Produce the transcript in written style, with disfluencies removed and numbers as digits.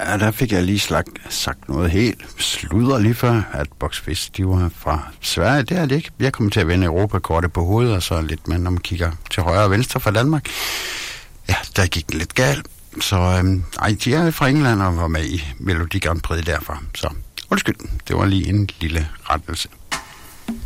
Ja, der fik jeg lige sagt noget helt sludder lige før, at Box Fish, de var fra Sverige. Det er det ikke. Jeg kommer til at vende Europakortet på hovedet, og så lidt, men når man kigger til højre og venstre fra Danmark, ja, der gik den lidt galt. Så de er fra England og var med i Melodi Grand Prix derfra. Så undskyld, det var lige en lille rettelse.